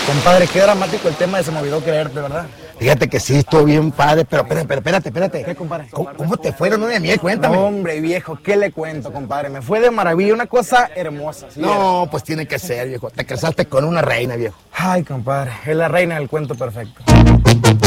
Compadre, qué dramático el tema de Se me olvidó quererte, ¿verdad? Fíjate que sí, estuvo bien padre, pero espérate. ¿Qué, compadre? ¿Cómo te fue la luna de miel? Cuéntame. No, hombre, viejo, ¿qué le cuento, compadre? Me fue de maravilla, una cosa hermosa. ¿Sí? No, pues tiene que ser, viejo. Te casaste con una reina, viejo. Ay, compadre, es la reina del cuento perfecto.